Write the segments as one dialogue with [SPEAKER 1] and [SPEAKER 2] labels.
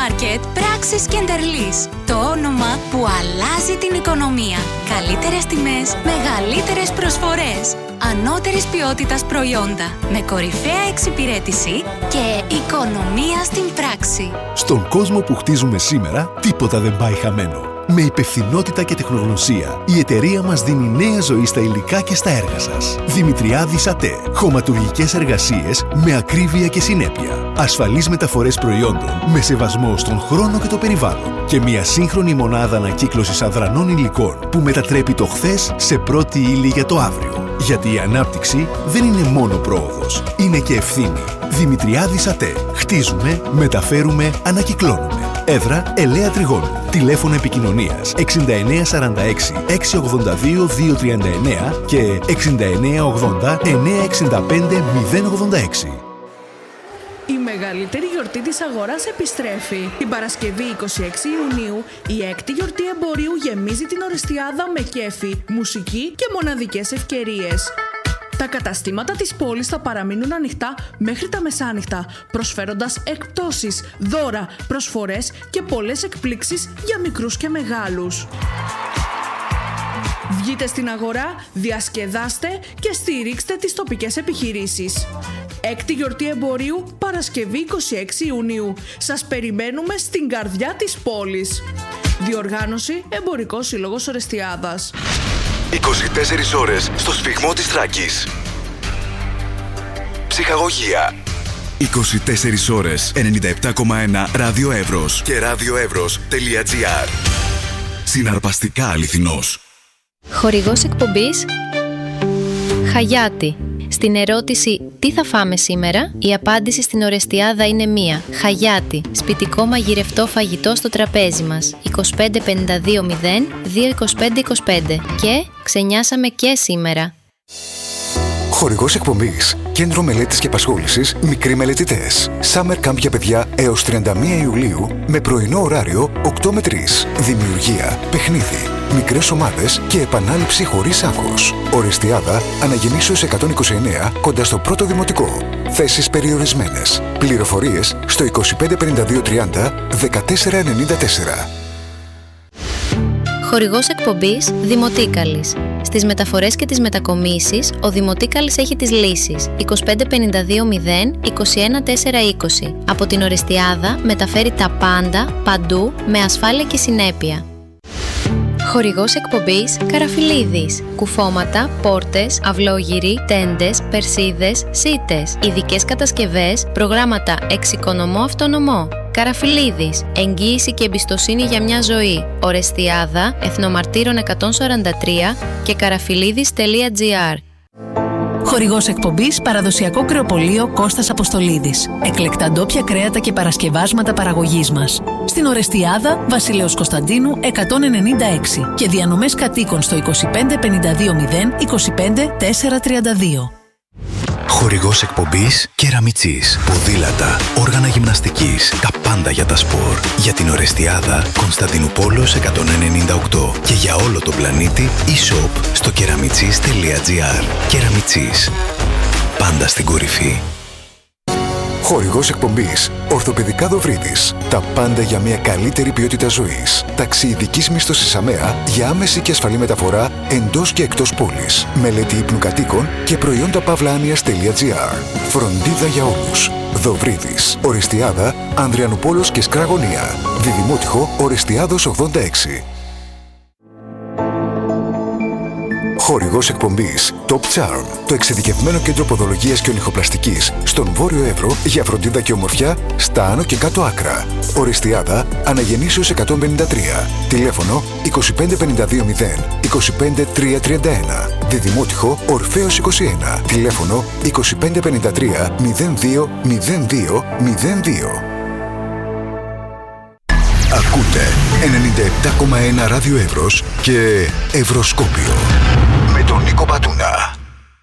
[SPEAKER 1] Μάρκετ Πράξης Κεντερλής. Το όνομα που αλλάζει την οικονομία. Καλύτερες τιμές, μεγαλύτερες προσφορές. Ανώτερης ποιότητας προϊόντα. Με κορυφαία εξυπηρέτηση και οικονομία στην πράξη.
[SPEAKER 2] Στον κόσμο που χτίζουμε σήμερα, τίποτα δεν πάει χαμένο. Με υπευθυνότητα και τεχνογνωσία, η εταιρεία μας δίνει νέα ζωή στα υλικά και στα έργα σας. Δημητριάδης ΑΤΕ. Χωματουργικές εργασίες με ακρίβεια και συνέπεια. Ασφαλείς μεταφορές προϊόντων με σεβασμό στον χρόνο και το περιβάλλον. Και μια σύγχρονη μονάδα ανακύκλωσης αδρανών υλικών που μετατρέπει το χθες σε πρώτη ύλη για το αύριο. Γιατί η ανάπτυξη δεν είναι μόνο πρόοδος, είναι και ευθύνη. Δημητριάδης ΑΤΕ. Χτίζουμε, μεταφέρουμε, ανακυκλώνουμε. Έδρα Ελαία Τριγώνου. Τηλέφωνο επικοινωνίας 6946 682 239 και 6980 965 086.
[SPEAKER 3] Η μεγαλύτερη γιορτή της αγοράς επιστρέφει. Την Παρασκευή 26 Ιουνίου, η έκτη γιορτή εμπορίου γεμίζει την Ορεστιάδα με κέφι, μουσική και μοναδικές ευκαιρίες. Τα καταστήματα της πόλης θα παραμείνουν ανοιχτά μέχρι τα μεσάνυχτα, προσφέροντας εκπτώσεις, δώρα, προσφορές και πολλές εκπλήξεις για μικρούς και μεγάλους. Βγείτε στην αγορά, διασκεδάστε και στηρίξτε τις τοπικές επιχειρήσεις. Έκτη γιορτή εμπορίου, Παρασκευή 26 Ιουνίου. Σας περιμένουμε στην καρδιά της πόλης. Διοργάνωση Εμπορικός Σύλλογος Ορεστιάδας.
[SPEAKER 4] 24 ώρες στο σφυγμό της Θράκης. Ψυχαγωγία. 24 ώρες 97,1 Ράδιο Εύρος και radioevros.gr. Συναρπαστικά αληθινός.
[SPEAKER 5] Χορηγός εκπομπής Χαγιάτη. Στην ερώτηση «Τι θα φάμε σήμερα?», η απάντηση στην Ορεστιάδα είναι μία. Χαγιάτη. Σπιτικό μαγειρευτό φαγητό στο τραπέζι μας. 25 52 0 2 25 25. Και ξενιάσαμε και σήμερα.
[SPEAKER 4] Χορηγός εκπομπής Κέντρο Μελέτης και Απασχόλησης Μικροί Μελετητές. Summer Camp για παιδιά έως 31 Ιουλίου με πρωινό ωράριο 8 με 3. Δημιουργία, παιχνίδι, μικρές ομάδες και επανάληψη χωρίς άγχος. Ορεστιάδα Αναγεννήσεως 129 κοντά στο πρώτο δημοτικό. Θέσεις περιορισμένες. Πληροφορίες στο 25 52 30 14 94.
[SPEAKER 5] Χορηγός εκπομπής Δημοτίκαλης. Στις μεταφορές και τις μετακομίσεις, ο Δημοτίκαλης έχει τις λύσεις 25 52 0 21 4 20. Από την Ορεστιάδα μεταφέρει τα πάντα, παντού, με ασφάλεια και συνέπεια. Χορηγός εκπομπής Καραφιλίδης. Κουφώματα, πόρτες, αυλόγυροι, τέντες, περσίδες, σίτες. Ειδικές κατασκευές, προγράμματα εξοικονομώ αυτονομώ. Καραφιλίδης. Εγγύηση και εμπιστοσύνη για μια ζωή. Ορεστιάδα, Εθνομαρτύρων 143 και καραφιλίδης.gr.
[SPEAKER 6] Χορηγός εκπομπής Παραδοσιακό Κρεοπωλείο Κώστας Αποστολίδης. Εκλεκτά ντόπια κρέατα και παρασκευάσματα παραγωγής μας. Στην Ορεστιάδα, Βασιλέως Κωνσταντίνου 196 και διανομές κατοίκων στο 25 52 0 25 4 32.
[SPEAKER 4] Χορηγός εκπομπής Κεραμιτσής. Ποδήλατα, όργανα γυμναστικής, τα πάντα για τα σπορ. Για την Ορεστιάδα, Κωνσταντινούπολος 198. Και για όλο τον πλανήτη, e-shop στο keramichis.gr. Κεραμιτσής. Πάντα στην κορυφή. Χορηγός εκπομπής Ορθοπαιδικά Δοβρίδης. Τα πάντα για μια καλύτερη ποιότητα ζωής. Ταξιειδικής μίσθωσης ΑΜΕΑ για άμεση και ασφαλή μεταφορά εντός και εκτός πόλης. Μελέτη ύπνου κατοίκων και προϊόντα pavlanias.gr. Φροντίδα για όλους. Δοβρίδης. Ορεστιάδα, Ανδριανουπόλος και Σκραγωνία. Διδημότυχο Ορεστιάδος 86. Χορηγός εκπομπής Top Charm, το εξειδικευμένο κέντρο ποδολογίας και ονυχοπλαστικής στον Βόρειο Εύρο για φροντίδα και ομορφιά στα άνω και κάτω άκρα. Ορεστιάδα Αναγεννήσεως 153. Τηλέφωνο 25 52 0 25 331. Διδημότυχο Ορφέως 21. Τηλέφωνο 25 53 02 02 02. Ακούτε 97,1 Ράδιο Εύρος και Ευρωσκόπιο με τον Νίκο Πατούνα.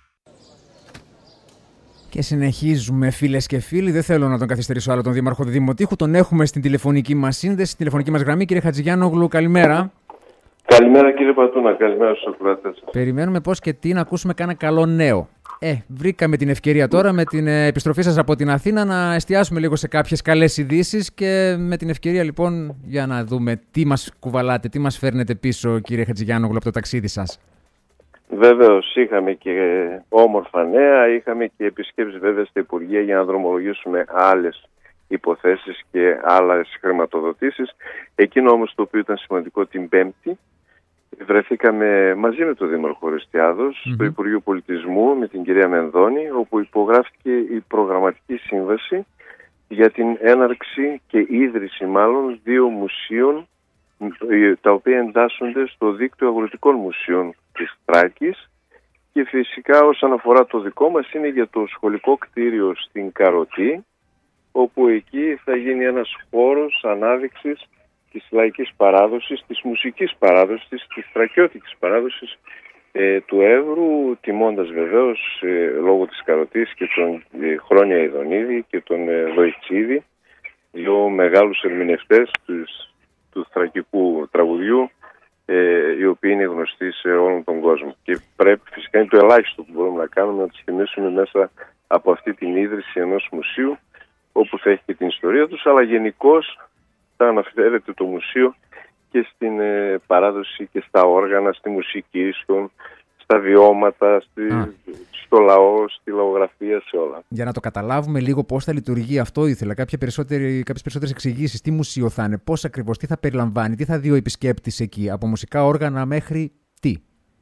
[SPEAKER 7] Και συνεχίζουμε, φίλες και φίλοι. Δεν θέλω να τον καθυστερήσω άλλο τον Δήμαρχο Δημοτήχου. Τον έχουμε στην τηλεφωνική μας σύνδεση, στην τηλεφωνική μας γραμμή. Κύριε Χατζηγιάννογλου, καλημέρα.
[SPEAKER 8] Καλημέρα κύριε Πατούνα, καλημέρα στους ακροατές.
[SPEAKER 7] Περιμένουμε πώς και τι να ακούσουμε κάνα καλό νέο. Βρήκαμε την ευκαιρία τώρα με την επιστροφή σας από την Αθήνα να εστιάσουμε λίγο σε κάποιες καλές ειδήσεις και με την ευκαιρία λοιπόν για να δούμε τι μας κουβαλάτε, τι μας φέρνετε πίσω, κύριε Χατζηγιάννογλου, από το ταξίδι σας.
[SPEAKER 8] Βεβαίως, είχαμε και όμορφα νέα, είχαμε και επισκέψεις βέβαια στα Υπουργεία για να δρομολογήσουμε άλλες υποθέσεις και άλλες χρηματοδοτήσεις. Εκείνο όμως το οποίο ήταν σημαντικό, την Πέμπτη βρεθήκαμε μαζί με τον Δήμαρχο Ορεστιάδος στο Υπουργείο Πολιτισμού με την κυρία Μενδώνη, όπου υπογράφηκε η προγραμματική σύμβαση για την έναρξη και ίδρυση μάλλον 2 μουσείων, τα οποία εντάσσονται στο δίκτυο αγροτικών μουσείων της Θράκης, και φυσικά όσον αφορά το δικό μας είναι για το σχολικό κτίριο στην Καροτή, όπου εκεί θα γίνει ένας χώρος ανάδειξης της λαϊκής παράδοσης, της μουσικής παράδοσης, της θρακιώτικης παράδοσης του Εύρου, τιμώντας βεβαίως λόγω της Καροτής και τον Χρόνια Ιδονίδη και τον Δοϊτσίδη, 2 μεγάλους ερμηνευτές του θρακικού τραγουδιού, οι οποίοι είναι γνωστοί σε όλον τον κόσμο. Και πρέπει, φυσικά είναι το ελάχιστο που μπορούμε να κάνουμε, να τους θυμίσουμε μέσα από αυτή την ίδρυση ενός μουσείου, όπου θα έχει και την ιστορία τους, αλλά γενικώς θα αναφέρεται το μουσείο και στην παράδοση και στα όργανα, στη μουσική, στα βιώματα, στο λαό, στη λαογραφία, σε όλα.
[SPEAKER 7] Για να το καταλάβουμε λίγο πώς θα λειτουργεί αυτό, ήθελα κάποιες περισσότερες εξηγήσεις. Τι μουσείο θα είναι, πώς ακριβώς, τι θα περιλαμβάνει, τι θα δει ο επισκέπτης εκεί, από μουσικά όργανα μέχρι τι.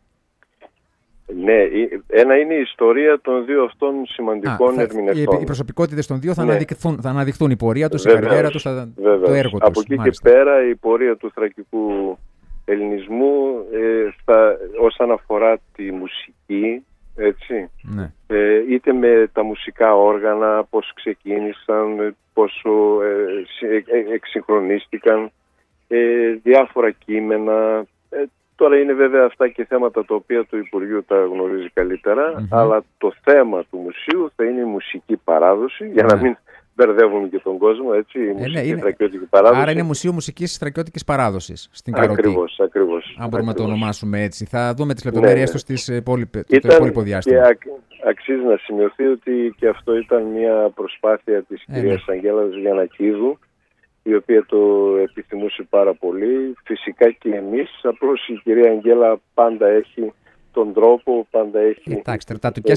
[SPEAKER 8] Ναι, ένα είναι η ιστορία των 2 αυτών σημαντικών ερμηνευτών.
[SPEAKER 7] Οι προσωπικότητες των 2 θα αναδειχθούν η πορεία τους, η καριέρα τους, το έργο τους.
[SPEAKER 8] Από εκεί και πέρα η πορεία του θρακικού ελληνισμού όσον αφορά τη μουσική, έτσι,
[SPEAKER 7] ναι.
[SPEAKER 8] Είτε με τα μουσικά όργανα, πώς ξεκίνησαν, πόσο εξυγχρονίστηκαν, διάφορα κείμενα. Τώρα είναι βέβαια αυτά και θέματα τα οποία το Υπουργείο τα γνωρίζει καλύτερα, αλλά το θέμα του μουσείου θα είναι η μουσική παράδοση, για να μην μπερδεύουμε και τον κόσμο, έτσι, η μουσική θρακιώτικη παράδοση.
[SPEAKER 7] Άρα είναι Μουσείο Μουσικής Θρακιώτικης Παράδοσης στην Καροτή.
[SPEAKER 8] Ακριβώς.
[SPEAKER 7] Αν μπορούμε να το ονομάσουμε έτσι. Θα δούμε τις λεπτομέρειες του στο υπόλοιπο διάστημα.
[SPEAKER 8] Και αξίζει να σημειωθεί ότι και αυτό ήταν μια προσπάθεια της κυρίας Αγγέλας Γιαννακίδου, η οποία το επιθυμούσε πάρα πολύ. Φυσικά και εμείς, απλώς η κυρία Αγγέλα πάντα έχει τον τρόπο, πάντα έχει...
[SPEAKER 7] Κοιτάξτε,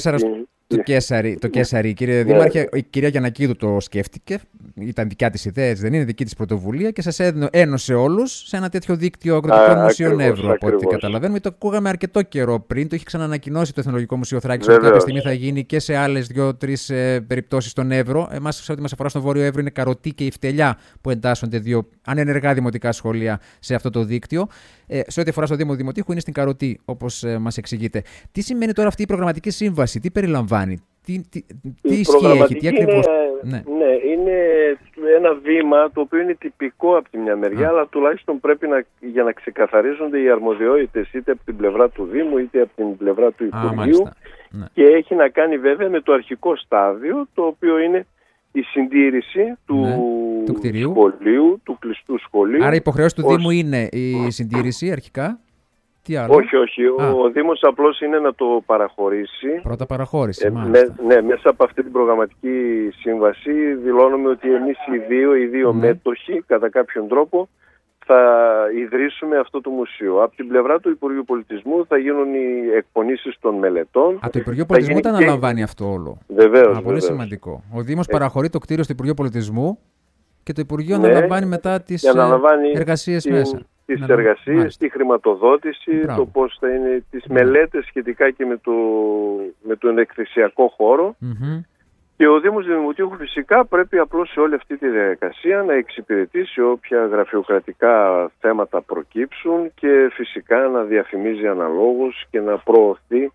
[SPEAKER 7] το Κέσαρι, κύριε Δήμαρχε, η κυρία Γιαννακίδου το σκέφτηκε, ήταν δικιά της ιδέα, έτσι δεν είναι, δική της πρωτοβουλία, και σας ένωσε όλους σε ένα τέτοιο δίκτυο αγροτικών μουσείων Εύρου, από ό,τι καταλαβαίνουμε. Το ακούγαμε αρκετό καιρό πριν, το είχε ξαναανακοινώσει το Εθνολογικό Μουσείο Θράκης ότι κάποια στιγμή θα γίνει και σε άλλες 2-3 περιπτώσεις στον Εύρο. Εμάς, σε ό,τι μας αφορά στον Βόρειο Εύρο, είναι Καροτή και η Φτελιά που εντάσσονται 2 ανενεργά δημοτικά σχολεία σε αυτό το δίκτυο. Σε ό,τι αφορά στο Δήμο Δημοτήχου, είναι στην Καροτή, όπως μας εξηγείτε. Τι σημαίνει τώρα αυτή η προγραμματική σύμβαση, τι περιλαμβάνει, τι ισχύ έχει, τι ακριβώς.
[SPEAKER 8] Ναι, είναι ένα βήμα το οποίο είναι τυπικό από τη μια μεριά, αλλά τουλάχιστον πρέπει για να ξεκαθαρίζονται οι αρμοδιότητες είτε από την πλευρά του Δήμου είτε από την πλευρά του Υπουργείου. Και έχει να κάνει βέβαια με το αρχικό στάδιο, το οποίο είναι η συντήρηση του σχολείου, του κλειστού σχολείου.
[SPEAKER 7] Άρα η υποχρεώση του Δήμου είναι η συντήρηση αρχικά. Τι άλλο?
[SPEAKER 8] Όχι. Ο Δήμος απλώς είναι να το παραχωρήσει.
[SPEAKER 7] Πρώτα παραχώρηση,
[SPEAKER 8] μέσα από αυτή την προγραμματική σύμβαση δηλώνουμε ότι εμείς οι δύο μέτοχοι κατά κάποιον τρόπο θα ιδρύσουμε αυτό το μουσείο. Από την πλευρά του Υπουργείου Πολιτισμού θα γίνουν οι εκπονήσεις των μελετών.
[SPEAKER 7] Το Υπουργείο Πολιτισμού τα αναλαμβάνει αυτό όλο.
[SPEAKER 8] Βεβαίως.
[SPEAKER 7] Πολύ σημαντικό. Ο Δήμος παραχωρεί το κτίριο στο Υπουργείο Πολιτισμού και το Υπουργείο αναλαμβάνει μετά τις εργασίες μέσα.
[SPEAKER 8] Τις εργασίες, τη χρηματοδότηση, το πώς θα είναι, τις μελέτες σχετικά και με τον εκθεσιακό χώρο. Και ο Δήμος Δημοτήχου φυσικά πρέπει απλώς σε όλη αυτή τη διαδικασία να εξυπηρετήσει όποια γραφειοκρατικά θέματα προκύψουν και φυσικά να διαφημίζει αναλόγως και να προωθεί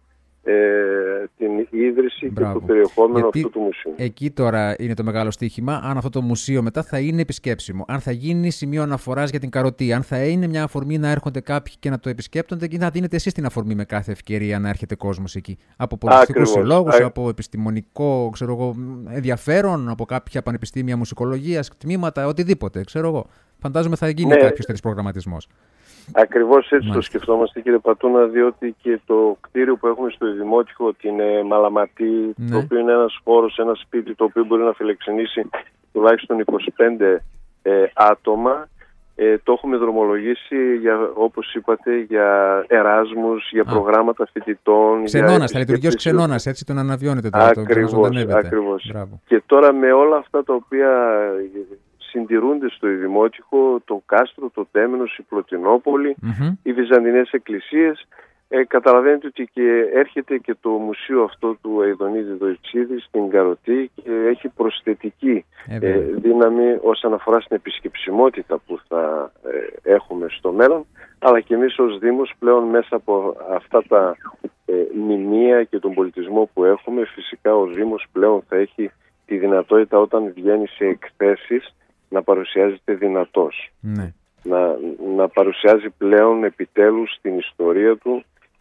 [SPEAKER 8] την ίδρυση και το περιεχόμενο αυτού του μουσείου.
[SPEAKER 7] Εκεί τώρα είναι το μεγάλο στοίχημα, αν αυτό το μουσείο μετά θα είναι επισκέψιμο, αν θα γίνει σημείο αναφοράς για την Καροτή, αν θα είναι μια αφορμή να έρχονται κάποιοι και να το επισκέπτονται και να δίνετε εσείς την αφορμή με κάθε ευκαιρία να έρχεται κόσμος εκεί. Από πολιτιστικούς συλλόγους, από επιστημονικό ενδιαφέρον, από κάποια πανεπιστήμια μουσικολογίας, τμήματα, οτιδήποτε, ξέρω εγώ. Φαντάζομαι θα γίνει κάποιος τέτοιος προγραμματισμός.
[SPEAKER 8] Ακριβώς έτσι το σκεφτόμαστε, κύριε Πατούνα, διότι και το κτίριο που έχουμε στο Δημότυχο, την Μαλαματή, το οποίο είναι ένας χώρος, ένα σπίτι το οποίο μπορεί να φιλεξενήσει τουλάχιστον 25 άτομα, το έχουμε δρομολογήσει, όπως είπατε, για εράσμους, για προγράμματα φοιτητών.
[SPEAKER 7] Ξενώνας, θα λειτουργεί ως ξενώνας, έτσι τον αναβιώνετε τώρα.
[SPEAKER 8] Ακριβώς. Και τώρα με όλα αυτά τα οποία συντηρούνται στο Δημότυχο, το Κάστρο, το Τέμενος, η Πλωτινόπολη, οι Βυζαντινές εκκλησίες, καταλαβαίνετε ότι και έρχεται και το μουσείο αυτό του Αηδονίδη Δοϊψίδη στην Καροτή και έχει προσθετική δύναμη όσον αφορά στην επισκεψιμότητα που θα έχουμε στο μέλλον, αλλά και εμείς ως Δήμος πλέον μέσα από αυτά τα μνημεία και τον πολιτισμό που έχουμε, φυσικά ο Δήμος πλέον θα έχει τη δυνατότητα όταν βγαίνει σε εκθέσεις να παρουσιάζεται δυνατός.
[SPEAKER 7] Ναι.
[SPEAKER 8] Να παρουσιάζει πλέον επιτέλους την ιστορία του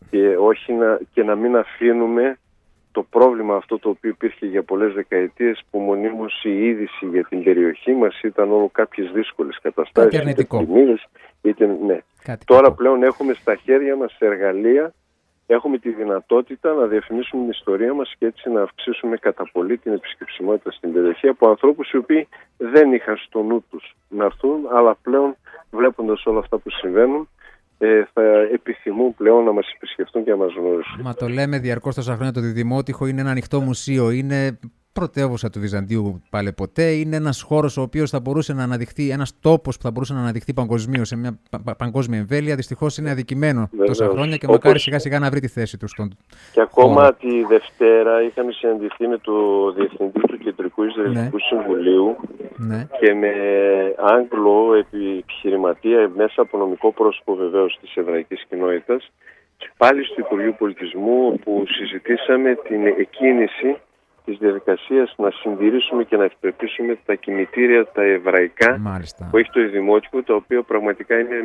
[SPEAKER 8] και να μην αφήνουμε το πρόβλημα αυτό το οποίο υπήρχε για πολλές δεκαετίες, που μονίμως η είδηση για την περιοχή μας ήταν όλο κάποιες δύσκολες καταστάσεις.
[SPEAKER 7] Κάτι αρνητικό.
[SPEAKER 8] Ναι. Τώρα πλέον έχουμε στα χέρια μας εργαλεία, έχουμε τη δυνατότητα να διαφημίσουμε την ιστορία μας και έτσι να αυξήσουμε κατά πολύ την επισκεψιμότητα στην περιοχή από ανθρώπους οι οποίοι δεν είχαν στο νου τους να έρθουν, αλλά πλέον βλέποντας όλα αυτά που συμβαίνουν θα επιθυμούν πλέον να μας επισκεφτούν και να μας γνωρίσουν.
[SPEAKER 7] Μα το λέμε διαρκώς τόσα χρόνια, το Δημότυχο είναι ένα ανοιχτό μουσείο, είναι πρωτεύουσα του Βυζαντίου πάλι ποτέ, είναι ένας χώρος ο οποίος θα μπορούσε να αναδειχθεί, ένας τόπος που θα μπορούσε να αναδειχθεί παγκοσμίως σε μια παγκόσμια εμβέλεια. Δυστυχώς είναι αδικημένο τόσα χρόνια και μακάρι σιγά σιγά να βρει τη θέση του στον
[SPEAKER 8] Και ακόμα τη Δευτέρα είχαμε συναντηθεί με το Διευθυντή του Κεντρικού Ισραηλικού Συμβουλίου και με Άγγλο επιχειρηματία μέσα από νομικό πρόσωπο βεβαίως της εβραϊκής κοινότητας, πάλι στο Υπουργείο Πολιτισμού, που συζητήσαμε την εκκίνηση της διαδικασίας να συντηρήσουμε και να ευπρεπήσουμε τα κημητήρια τα εβραϊκά που έχει το Δημότυχο, τα οποία πραγματικά είναι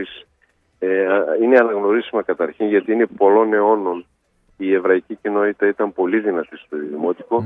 [SPEAKER 8] είναι αναγνωρίσιμα καταρχήν, γιατί είναι πολλών αιώνων. Η εβραϊκή κοινότητα ήταν πολύ δυνατή στο Δημότυχο.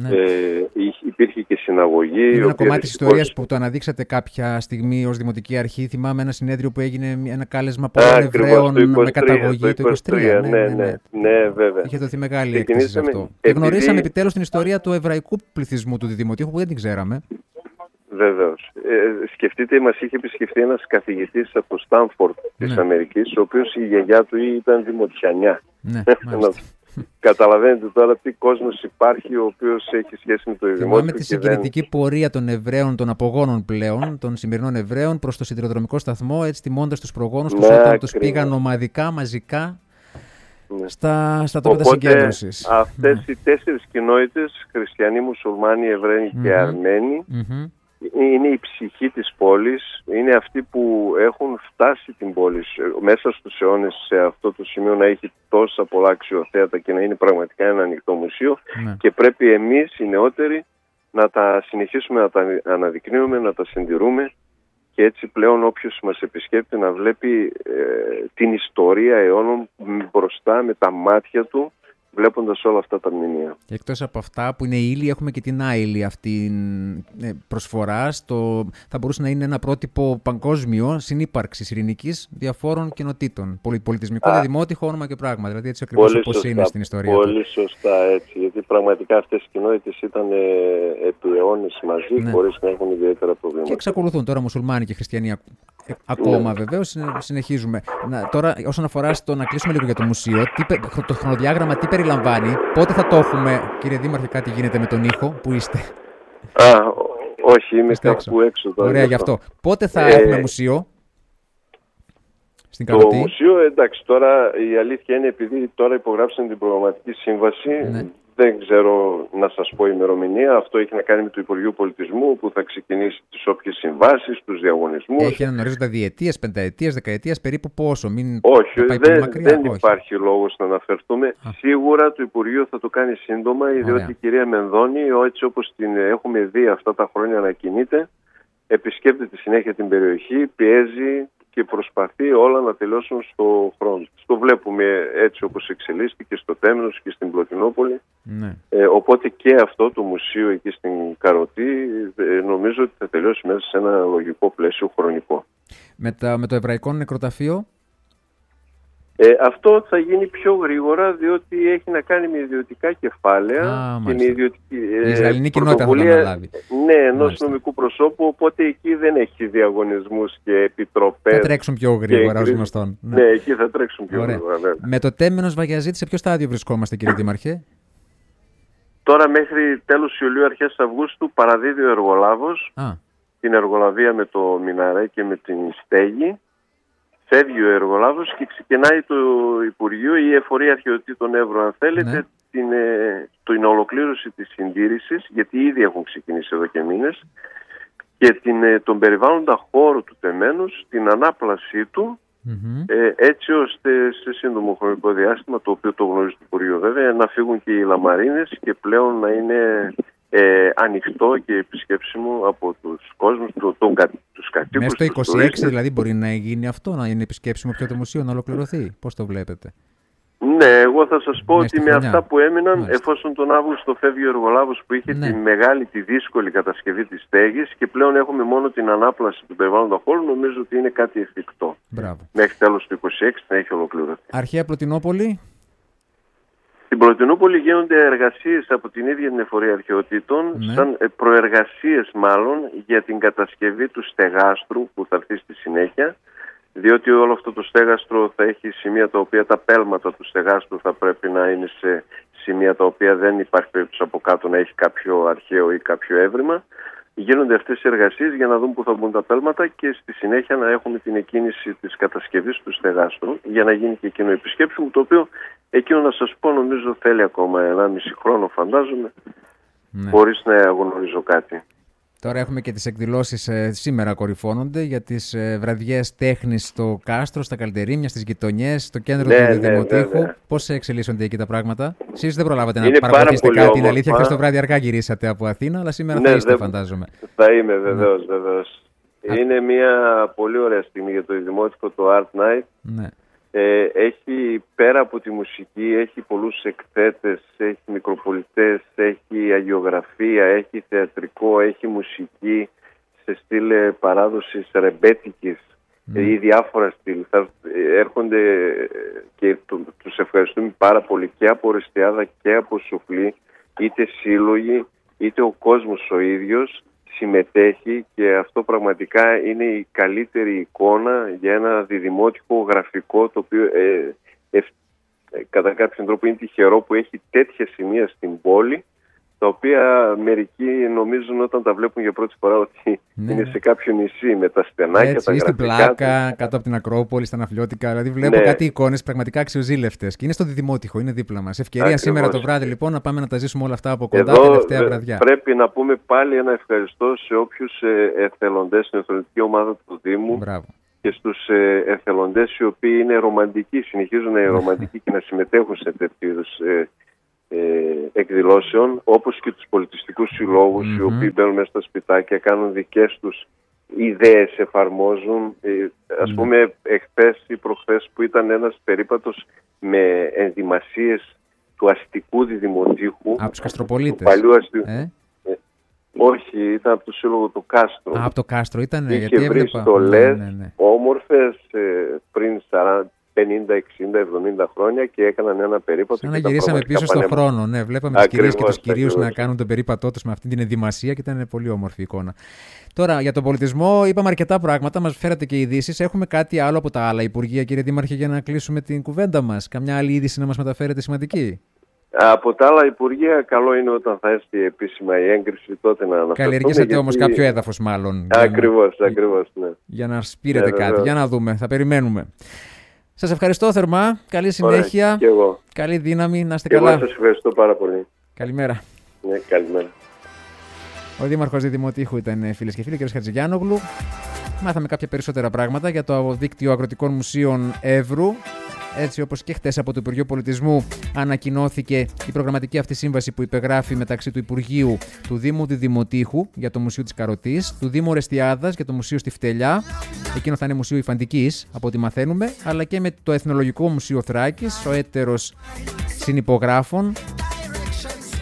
[SPEAKER 8] Υπήρχε και συναγωγή.
[SPEAKER 7] Είναι ένα κομμάτι της ιστορίας που το αναδείξατε κάποια στιγμή ως Δημοτική Αρχή. Θυμάμαι ένα συνέδριο που έγινε, ένα κάλεσμα πολλών Εβραίων με καταγωγή το 2023.
[SPEAKER 8] Ναι, βέβαια.
[SPEAKER 7] Είχε δοθεί μεγάλη έκθεση σε αυτό. Και γνωρίσαμε επιτέλους την ιστορία του εβραϊκού πληθυσμού του Δημοτικού που δεν την ξέραμε.
[SPEAKER 8] Βεβαίως. Σκεφτείτε, μας είχε επισκεφτεί ένας καθηγητής από το Στάνφορντ της Αμερικής, ο οποίος η γιαγιά του ήταν δημοτιανιά. Καταλαβαίνετε τώρα τι κόσμος υπάρχει ο οποίος έχει σχέση με το Δημότυχο.
[SPEAKER 7] Θυμάμαι τη συγκινητική πορεία των Εβραίων, των απογόνων πλέον, των σημερινών Εβραίων, προς το σιδηροδρομικό σταθμό, έτσι τιμώντας τους προγόνους τους όταν τους πήγαν ομαδικά, μαζικά στα τόπια συγκέντρωσης.
[SPEAKER 8] Αυτές οι 4 κοινότητες, χριστιανοί, μουσουλμάνοι, Εβραίοι και Αρμένοι, είναι η ψυχή της πόλης, είναι αυτοί που έχουν φτάσει την πόλη μέσα στους αιώνες σε αυτό το σημείο να έχει τόσα πολλά αξιοθέατα και να είναι πραγματικά ένα ανοιχτό μουσείο, και πρέπει εμείς οι νεότεροι να τα συνεχίσουμε να τα αναδεικνύουμε, να τα συντηρούμε, και έτσι πλέον όποιος μας επισκέπτει να βλέπει την ιστορία αιώνων μπροστά με τα μάτια του, βλέποντας όλα αυτά τα μνημεία.
[SPEAKER 7] Και εκτός από αυτά που είναι η ύλη, έχουμε και την άειλη αυτή προσφορά. Θα μπορούσε να είναι ένα πρότυπο παγκόσμιο συνύπαρξης ειρηνικής διαφόρων κοινοτήτων. Πολυπολιτισμικό, δημότυχο, όνομα και πράγμα. Δηλαδή έτσι ακριβώς όπως είναι στην ιστορία.
[SPEAKER 8] Πολύ σωστά έτσι. Γιατί πραγματικά αυτές οι κοινότητες ήταν επί αιώνες μαζί, χωρίς να έχουν ιδιαίτερα προβλήματα.
[SPEAKER 7] Και εξακολουθούν τώρα μουσουλμάνοι και χριστιανοί ακόμα βεβαίως. Συνεχίζουμε. Τώρα, όσον αφορά στο να κλείσουμε λίγο για το μουσείο, το χρονοδιάγραμμα τι περιλαμβάνει, πότε θα το έχουμε, κύριε Δήμαρχε, κάτι γίνεται με τον ήχο, που είστε?
[SPEAKER 8] Όχι, είμαι κάπου έξω τώρα.
[SPEAKER 7] Ωραία, γι' αυτό. Πότε θα έχουμε μουσείο στην Καροτή?
[SPEAKER 8] Το μουσείο, εντάξει, τώρα η αλήθεια είναι, επειδή τώρα υπογράψαμε την προγραμματική σύμβαση, δεν ξέρω να σας πω ημερομηνία. Αυτό έχει να κάνει με το Υπουργείο Πολιτισμού, που θα ξεκινήσει τις όποιες συμβάσεις, τους διαγωνισμούς.
[SPEAKER 7] Έχει έναν ορίζοντα διετίας, πενταετίας, δεκαετίας, περίπου πόσο?
[SPEAKER 8] Όχι, δεν υπάρχει λόγος να αναφερθούμε. Σίγουρα το Υπουργείο θα το κάνει σύντομα, διότι η κυρία Μενδώνη, έτσι όπως την έχουμε δει αυτά τα χρόνια να κινείται, επισκέπτεται συνέχεια την περιοχή, πιέζει και προσπαθεί όλα να τελειώσουν στο χρόνο. Το βλέπουμε έτσι όπως εξελίσσεται στο Τέμενος και στην Πλωτινόπολη. Οπότε και αυτό το μουσείο εκεί στην Καροτή νομίζω ότι θα τελειώσει μέσα σε ένα λογικό πλαίσιο χρονικό.
[SPEAKER 7] Με το Εβραϊκό Νεκροταφείο.
[SPEAKER 8] Αυτό θα γίνει πιο γρήγορα, διότι έχει να κάνει με ιδιωτικά κεφάλαια και με ιδιωτική
[SPEAKER 7] η Ισραηλινή κοινότητα θα το αναλάβει.
[SPEAKER 8] Ναι, ενός νομικού προσώπου, οπότε εκεί δεν έχει διαγωνισμούς και επιτροπές.
[SPEAKER 7] Θα τρέξουν πιο γρήγορα, ως γνωστόν.
[SPEAKER 8] Ναι, εκεί θα τρέξουν πιο γρήγορα. Ναι.
[SPEAKER 7] Με το τέμενος Βαγιαζίτη, σε ποιο στάδιο βρισκόμαστε, κύριε Δήμαρχε?
[SPEAKER 8] Τώρα μέχρι τέλος Ιουλίου, αρχές Αυγούστου παραδίδει ο εργολάβος την εργολαβία με το Μιναρέ και με την στέγη. Φεύγει ο εργολάβος και ξεκινάει το Υπουργείο ή η Εφορία Αρχαιοτήτων Εύρου, αν θέλετε, την ολοκλήρωση της συντήρησης, γιατί ήδη έχουν ξεκινήσει εδώ και μήνες, και τον περιβάλλοντα χώρο του τεμένους, την ανάπλασή του, έτσι ώστε σε σύντομο χρονικό διάστημα, το οποίο το γνωρίζει το Υπουργείο βέβαια, να φύγουν και οι λαμαρίνες και πλέον να είναι ανοιχτό και επισκέψιμο από τους κόσμους, τους κατοίκους.
[SPEAKER 7] Μέσα στο 26 δηλαδή μπορεί να γίνει αυτό, να είναι επισκέψιμο πια το μουσείο, να ολοκληρωθεί? Πώς το βλέπετε?
[SPEAKER 8] Ναι, εγώ θα σας πω ότι με αυτά που έμειναν, εφόσον τον Αύγουστο φεύγει ο εργολάβος που είχε τη μεγάλη, τη δύσκολη κατασκευή της στέγης και πλέον έχουμε μόνο την ανάπλαση του περιβάλλοντα χώρου, νομίζω ότι είναι κάτι εφικτό. Μέχρι τέλος του 26 θα έχει ολοκληρωθεί.
[SPEAKER 7] Αρχαία Πλωτινόπολη.
[SPEAKER 8] Στην Πλωτινούπολη γίνονται εργασίες από την ίδια την Εφορία Αρχαιοτήτων, σαν προεργασίες μάλλον, για την κατασκευή του στεγάστρου που θα έρθει στη συνέχεια, διότι όλο αυτό το στέγαστρο θα έχει σημεία τα οποία τα πέλματα του στεγάστρου θα πρέπει να είναι σε σημεία τα οποία δεν υπάρχει περίπτωση από κάτω να έχει κάποιο αρχαίο ή κάποιο έβριμα. Γίνονται αυτές οι εργασίες για να δουν πού θα μπουν τα πέλματα και στη συνέχεια να έχουμε την εκκίνηση της κατασκευής του στεγάστρου για να γίνει και εκείνο επισκέψιμο, το οποίο εκείνο να σας πω νομίζω θέλει ακόμα 1,5 χρόνο φαντάζομαι, χωρίς να γνωρίζω κάτι.
[SPEAKER 7] Τώρα έχουμε και τις εκδηλώσεις, σήμερα κορυφώνονται, για τις βραδιές τέχνης στο Κάστρο, στα Καλτερίμια, στις γειτονιές, στο κέντρο του Δημοτήχου. Πώς εξελίσσονται εκεί τα πράγματα? Εσείς δεν προλάβατε να παρακολουθήσετε κάτι, είναι αλήθεια. Χθες το βράδυ αργά γυρίσατε από Αθήνα, αλλά σήμερα θα είστε, φαντάζομαι.
[SPEAKER 8] Θα είμαι, βεβαίως. Είναι μια πολύ ωραία στιγμή για το Δημοτικό, το Art Night. Έχει πέρα από τη μουσική, έχει πολλούς εκθέτες, έχει μικροπολιτές, έχει αγιογραφία, έχει θεατρικό, έχει μουσική σε στυλ παράδοσης ρεμπέτικης ή διάφορα στυλ. Θα έρχονται και τους ευχαριστούμε πάρα πολύ και από Ορεστιάδα και από Σουφλή, είτε σύλλογοι είτε ο κόσμος ο ίδιος συμμετέχει και αυτό πραγματικά είναι η καλύτερη εικόνα για ένα διδημότυχο γραφικό, το οποίο κατά κάποιον τρόπο είναι τυχερό που έχει τέτοια σημεία στην πόλη, τα οποία μερικοί νομίζουν όταν τα βλέπουν για πρώτη φορά ότι είναι σε κάποιο νησί με τα στενάκια,
[SPEAKER 7] έτσι,
[SPEAKER 8] τα
[SPEAKER 7] στην Πλάκα, κάτω από την Ακρόπολη, στα Ναυπλιώτικα. Δηλαδή βλέπω κάτι εικόνες πραγματικά αξιοζήλευτες και είναι στο Διδημότυχο, είναι δίπλα μας. Ευκαιρία σήμερα το βράδυ λοιπόν να πάμε να τα ζήσουμε όλα αυτά από κοντά.
[SPEAKER 8] Εδώ,
[SPEAKER 7] τελευταία βραδιά.
[SPEAKER 8] Πρέπει να πούμε πάλι ένα ευχαριστώ σε όποιους εθελοντές στην εθελοντική ομάδα του Δήμου.
[SPEAKER 7] Μπράβο.
[SPEAKER 8] Και στους εθελοντές οι οποίοι είναι ρομαντικοί, συνεχίζουν να είναι ρομαντικοί και να συμμετέχουν σε τέτοιου είδους εκδηλώσεων, όπως και τους πολιτιστικούς συλλόγους οι οποίοι μπαίνουν μέσα στα σπιτάκια, κάνουν δικές τους ιδέες, εφαρμόζουν. Ας πούμε εχθές ή προχθές που ήταν ένας περίπατος με ενδυμασίες του αστικού διδημοτήχου.
[SPEAKER 7] Από τους Καστροπολίτες.
[SPEAKER 8] Του παλιού αστικού. Όχι, ήταν από το σύλλογο του Κάστρο.
[SPEAKER 7] Από το Κάστρο ήταν,
[SPEAKER 8] γιατί βρει στολές όμορφες πριν 40, 50, 60, 70 χρόνια και έκαναν ένα περίπατο.
[SPEAKER 7] Σαν να γυρίσαμε πίσω στον χρόνο. Ναι, βλέπαμε τις κυρίες και τους κυρίους να κάνουν τον περίπατό τους με αυτή την ενδυμασία και ήταν πολύ όμορφη εικόνα. Τώρα για τον πολιτισμό είπαμε αρκετά πράγματα, μας φέρατε και ειδήσεις. Έχουμε κάτι άλλο από τα άλλα υπουργεία, κύριε Δήμαρχε, για να κλείσουμε την κουβέντα μας? Καμιά άλλη είδηση να μας μεταφέρετε σημαντική?
[SPEAKER 8] Από τα άλλα υπουργεία, καλό είναι όταν θα έρθει επίσημα η έγκριση, τότε να αναφερθούμε.
[SPEAKER 7] Καλλιεργήσατε όμως κάποιο έδαφος, μάλλον.
[SPEAKER 8] Ακριβώς, ναι.
[SPEAKER 7] Για να σπείρετε κάτι. Για να δούμε, θα περιμένουμε. Σας ευχαριστώ θερμά. Καλή συνέχεια.
[SPEAKER 8] Ωραία, και εγώ.
[SPEAKER 7] Καλή δύναμη. Να είστε καλά.
[SPEAKER 8] Εγώ σας ευχαριστώ πάρα πολύ.
[SPEAKER 7] Καλημέρα.
[SPEAKER 8] Ναι, καλημέρα.
[SPEAKER 7] Ο Δήμαρχος Διδημοτήχου ήταν, φίλες και φίλοι, κ. Χατζηγιάνογλου. Μάθαμε κάποια περισσότερα πράγματα για το δίκτυο αγροτικών μουσείων Εύρου. Έτσι όπως και χτες από το Υπουργείο Πολιτισμού ανακοινώθηκε η προγραμματική αυτή σύμβαση που υπεγράφει μεταξύ του Υπουργείου, του Δήμου Διδημοτήχου για το Μουσείο της Καροτής, του Δήμου Ορεστιάδας για το Μουσείο στη Φτελιά, εκείνο θα είναι Μουσείο Υφαντικής από ό,τι μαθαίνουμε, αλλά και με το Εθνολογικό Μουσείο Θράκης, ο έτερος συνυπογράφων,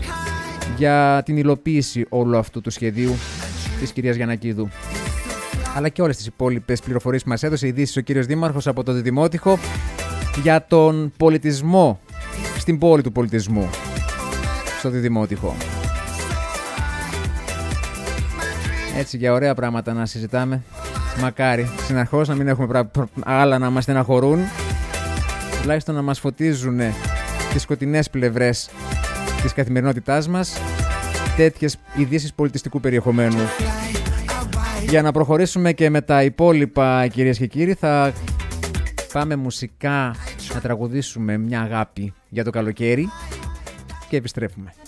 [SPEAKER 7] για την υλοποίηση όλου αυτού του σχεδίου της κυρίας Γιαννακίδου. αλλά και όλες τις υπόλοιπες πληροφορίες που μας έδωσε, ειδήσεις ο κύριος Δήμαρχος από το Δημότυχο για τον πολιτισμό στην πόλη του πολιτισμού, στο Δημότυχο. Έτσι, για ωραία πράγματα να συζητάμε. Μακάρι συνεχώς να μην έχουμε άλλα να μας στεναχωρούν, τουλάχιστον να μας φωτίζουν τις σκοτεινές πλευρές της καθημερινότητάς μας τέτοιες ειδήσεις πολιτιστικού περιεχομένου. Για να προχωρήσουμε και με τα υπόλοιπα, κυρίες και κύριοι, θα πάμε μουσικά να τραγουδήσουμε μια αγάπη για το καλοκαίρι και επιστρέφουμε.